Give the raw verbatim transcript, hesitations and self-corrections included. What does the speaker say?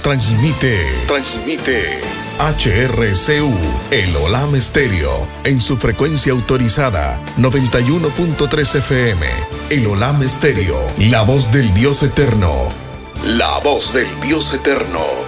Transmite, transmite H R C U, el Olam Estéreo, en su frecuencia autorizada, noventa y uno punto tres F M. El Olam Estéreo, la voz del Dios eterno. La voz del Dios eterno.